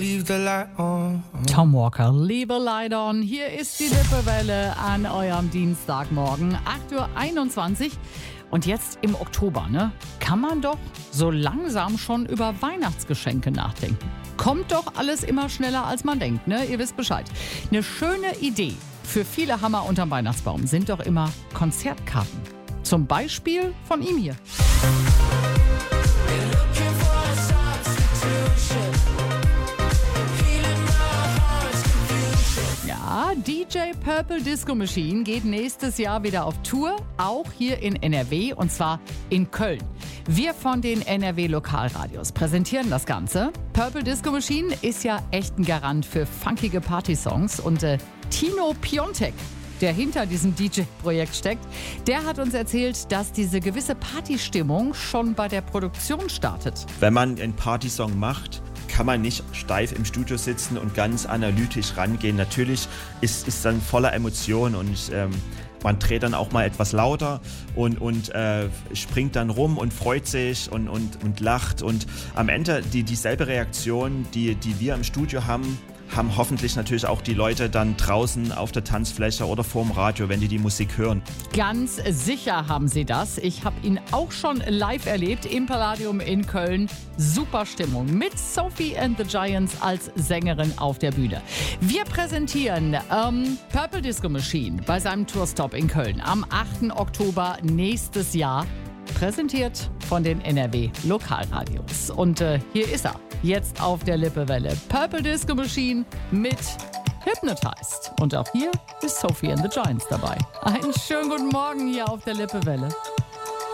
Leave the light on. Tom Walker, Leave a Light On. Hier ist die Lippewelle an eurem Dienstagmorgen, 8:21 Uhr. Und jetzt im Oktober, kann man doch so langsam schon über Weihnachtsgeschenke nachdenken. Kommt doch alles immer schneller, als man denkt, Ihr wisst Bescheid. Eine schöne Idee für viele Hammer unterm Weihnachtsbaum sind doch immer Konzertkarten. Zum Beispiel von ihm hier. Ja, DJ Purple Disco Machine geht nächstes Jahr wieder auf Tour, auch hier in NRW, und zwar in Köln. Wir von den NRW Lokalradios präsentieren das Ganze. Purple Disco Machine ist ja echt ein Garant für funkige Partysongs und Tino Piontek, der hinter diesem DJ-Projekt steckt, der hat uns erzählt, dass diese gewisse Partystimmung schon bei der Produktion startet. Wenn man einen Partysong macht, kann man nicht steif im Studio sitzen und ganz analytisch rangehen. Natürlich ist dann voller Emotion und man dreht dann auch mal etwas lauter und springt dann rum und freut sich und lacht. Und am Ende dieselbe Reaktion, die wir im Studio haben hoffentlich natürlich auch die Leute dann draußen auf der Tanzfläche oder vorm Radio, wenn die Musik hören. Ganz sicher haben sie das. Ich habe ihn auch schon live erlebt im Palladium in Köln. Super Stimmung mit Sophie and the Giants als Sängerin auf der Bühne. Wir präsentieren Purple Disco Machine bei seinem Tourstop in Köln am 8. Oktober nächstes Jahr. Präsentiert von den NRW Lokalradios. Und hier ist er, jetzt auf der Lippewelle. Purple Disco Machine mit Hypnotized. Und auch hier ist Sophie and the Giants dabei. Einen schönen guten Morgen hier auf der Lippewelle.